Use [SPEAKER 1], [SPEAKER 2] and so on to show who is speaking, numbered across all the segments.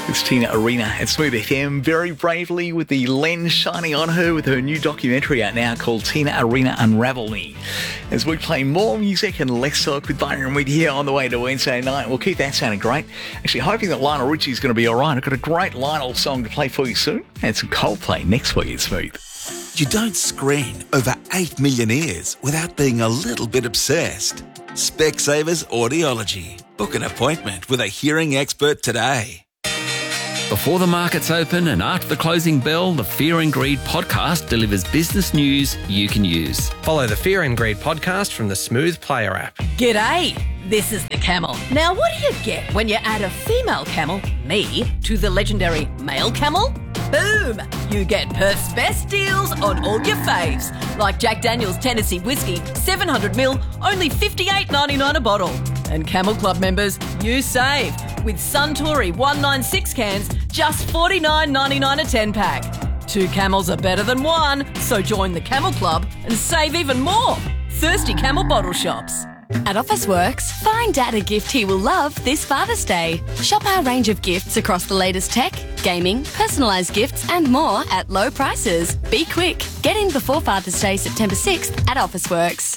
[SPEAKER 1] It's Tina Arena at Smooth FM, very bravely with the lens shining on her with her new documentary out now called Tina Arena Unravel Me. As we play more music and less talk with Byron and Reed here on the way to Wednesday night. We'll keep that sounding great. Actually, hoping that Lionel Richie's going to be all right. I've got a great Lionel song to play for you soon. And some Coldplay next week at Smooth.
[SPEAKER 2] You don't screen over 8 million ears without being a little bit obsessed. Specsavers Audiology. Book an appointment with a hearing expert today.
[SPEAKER 3] Before the markets open and after the closing bell, the Fear and Greed podcast delivers business news you can use.
[SPEAKER 4] Follow the Fear and Greed podcast from the Smooth Player app.
[SPEAKER 5] G'day, this is the Camel. Now, what do you get when you add a female camel, me, to the legendary male camel? Boom! You get Perth's best deals on all your faves. Like Jack Daniel's Tennessee Whiskey, 700ml, only $58.99 a bottle. And Camel Club members, you save. With Suntory 196 cans, just $49.99 a 10-pack. 2 camels are better than one, so join the Camel Club and save even more. Thirsty Camel bottle shops.
[SPEAKER 6] At Officeworks, find Dad a gift he will love this Father's Day. Shop our range of gifts across the latest tech, gaming, personalised gifts and more at low prices. Be quick. Get in before Father's Day, September 6th at Officeworks.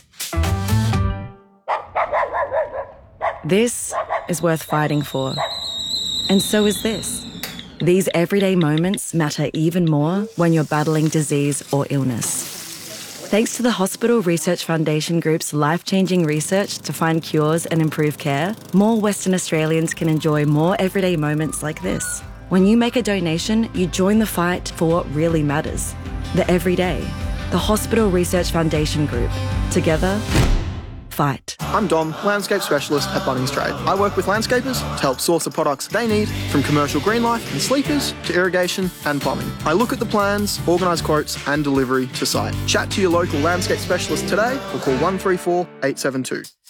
[SPEAKER 7] This is worth fighting for. And so is this. These everyday moments matter even more when you're battling disease or illness. Thanks to the Hospital Research Foundation Group's life-changing research to find cures and improve care, more Western Australians can enjoy more everyday moments like this. When you make a donation, you join the fight for what really matters. The everyday. The Hospital Research Foundation Group. Together, fight.
[SPEAKER 8] I'm Dom, landscape specialist at Bunnings Trade. I work with landscapers to help source the products they need, from commercial green life and sleepers to irrigation and plumbing. I look at the plans, organise quotes and delivery to site. Chat to your local landscape specialist today or call 134 872.